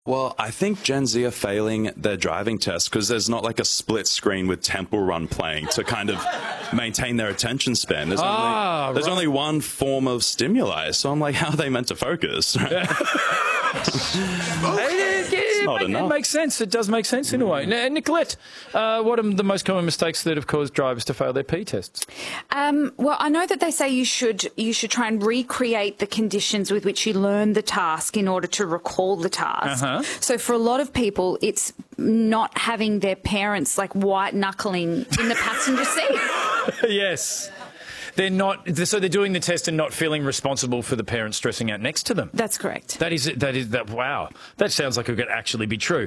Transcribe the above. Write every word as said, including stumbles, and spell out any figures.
Well, I think Gen Z are failing their driving test because there's not like a split screen with Temple Run playing to kind of maintain their attention span. There's, ah, only, there's right. only one form of stimuli, so I'm like, how are they meant to focus? It, it, not it, enough. it makes sense. It does make sense in a way. Now, Nicolette, uh, what are the most common mistakes that have caused drivers to fail their P tests? Um, well, I know that they say you should you should try and recreate the conditions with which you learn the task in order to recall the task. Uh-huh. So for a lot of people, it's not having their parents like white knuckling in the passenger seat. Yes. They're not, so they're doing the test and not feeling responsible for the parents stressing out next to them. That's correct. That is, that is, that, wow. That sounds like it could actually be true.